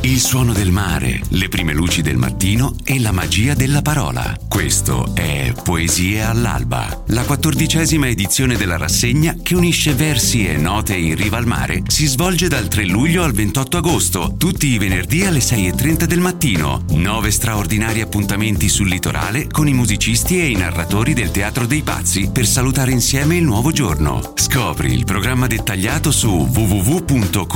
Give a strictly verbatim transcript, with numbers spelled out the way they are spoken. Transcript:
Il suono del mare, le prime luci del mattino e la magia della parola. Questo è Poesie all'alba, la quattordicesima edizione della rassegna che unisce versi e note in riva al mare. Si svolge dal tre luglio al ventotto agosto, tutti i venerdì alle sei e trenta del mattino. Nove straordinari appuntamenti sul litorale con i musicisti e i narratori del Teatro dei Pazzi per salutare insieme il nuovo giorno. Scopri il programma dettagliato su w w w punto